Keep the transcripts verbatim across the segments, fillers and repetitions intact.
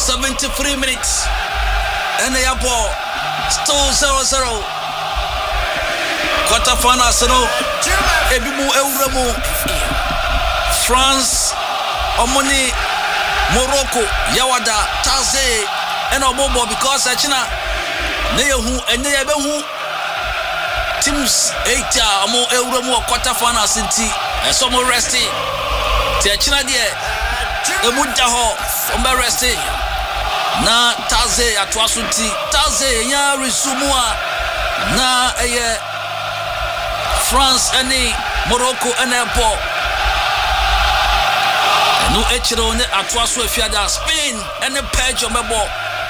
seventy-three minutes. And the ball still zero zero. Quarter finals, no. Ebimu Euremu. France, Omoni, Morocco, Yawada, Taze, and Obobo because China, Nehu and Neabehu. Teams eight amo Euremu quarter finals in tea. And some more resting. China dear. Emudaho, Omba resting. Na Taze atwasunti Taze ya risumua na eye France ani Morocco enepo no echiro ne atwaso afiada Spain ene Belgium mebo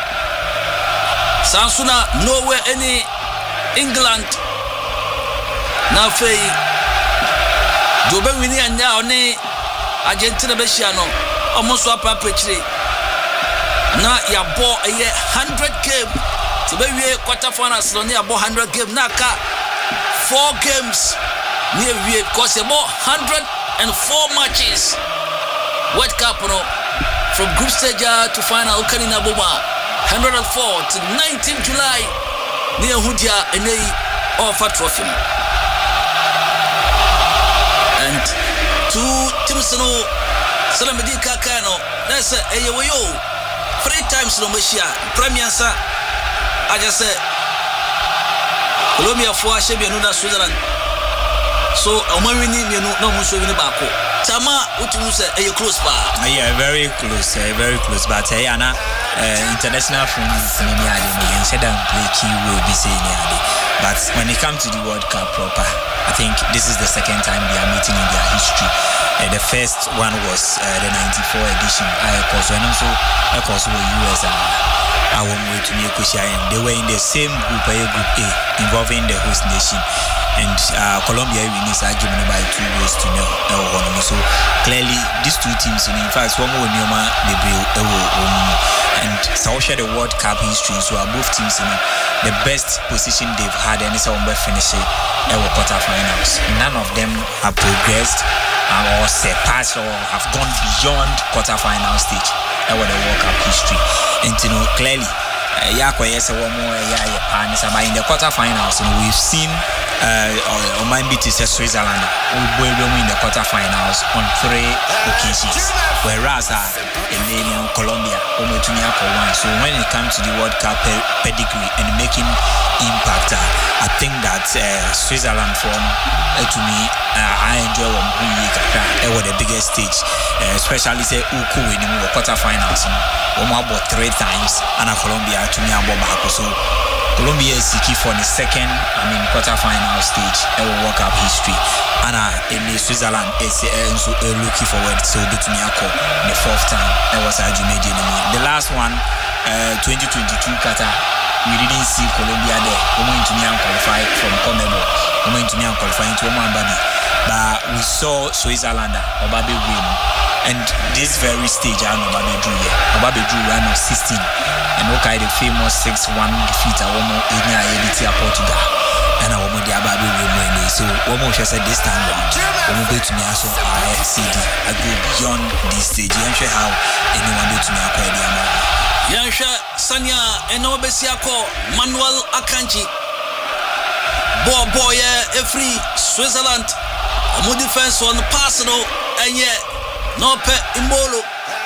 Sansuna Norway any England na fei dobe wini anya oni Argentina be hia no omoso apapechire na ya ball a one hundred game to be we quarter finals no ya ball one hundred game na ka four games near we because about one hundred four matches World Cup no from group stage to final Ukanina Boma one hundred four to nineteenth July near Hudia and they offer trophy and two teams no Salamedi Kakano that's a yo three times no Machia Premier Sa I just said Colombia for Shebianuda Switzerland. So Omawini no no muso wini bako. Tama utu say are you close pa? Yeah, very close, uh, very close. But uh, Yana uh, international friends in Niadi and said that play key will be saying Niadi. But when it comes to the World Cup proper, I think this is the second time they are meeting in their history. Uh, the first one was uh, the ninety-four edition. I also and also of course were U S uh, I won't wait to make and they were in the same group, a group A, involving the host nation. And uh, Colombia wins argument by two goals to nil. So clearly, these two teams, in fact, one more Nyoma, they and South share the World Cup history. So are both teams in the best position they've had, and it's a finishing our quarterfinals. None of them have progressed uh, or surpassed or have gone beyond quarterfinal stage. That was the World Cup history. And you know, clearly, Yako yes, one more yeah, in the quarterfinals, and we've seen uh, or might be to Switzerland who will win the quarterfinals on three occasions, whereas uh, in uh, Colombia, one. So when it comes to the World Cup pedigree and making impact, uh, I think that uh, Switzerland from uh, to me, uh, I enjoy one uh, was the biggest stage, uh, especially say Uku in the quarterfinals. Um, about three times, and Colombia to me about back. So Colombia is seeking for the second, I mean, quarterfinal stage in World Cup history, and uh, in the Switzerland is uh, so uh, looking forward to be to me the fourth time. That was Argentina. The last one, uh, twenty twenty-two Qatar. We didn't see Colombia there. We went to me and qualify from CONMEBOL. We went to me and qualify into Oman Babi, but we saw Switzerland or Babi win. And this very stage, I know Obabe drew here. Obabe drew run of sixteen. And okay, the famous six one defeat at Womo in Haiti, Portugal. And I want the Obabe win. So, Womo said this time round, Womo go to me as well. I C D. I go beyond this stage. I'm sure how anyone go to me acquire the amount. Yansha Sanya and Obesiako Manuel Akanji. Boy, boy, yeah, free Switzerland. Omo defense on the personal and yet. No pe Imbolo.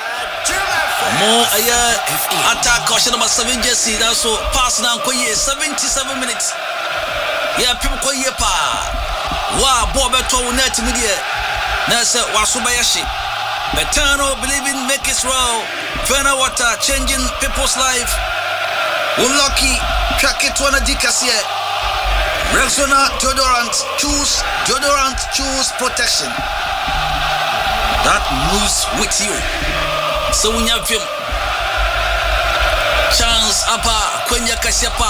More a year attack caution number seven Jesse. That's so pass now Koye seventy-seven minutes. Yeah, people Koye pa. Wow, Bob Beto net media. Nasa Wasubayashi. Betano believing make it roll. Fena water changing people's life. Unlucky track it one a dicassie. Rexona deodorant choose deodorant choose protection. That moves with you. So when you have him, chance apa, Kwenya Kasiapa,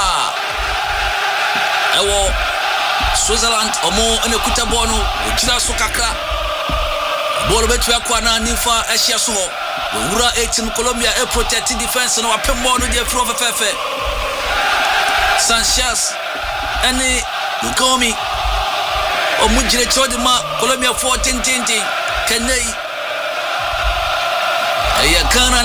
Ewo, Switzerland, Omo, and Kutabono, Uchila Sokaka, Bolobetua Kwana, Nifa, Eshiaso, Ura eighteen Colombia, a protected defense, and our Pemono, the Fro of Fefe, Sanchez, and Lukomi, Omujre Chodima, Colombia fourteen, Tinting, Kenei. Ghana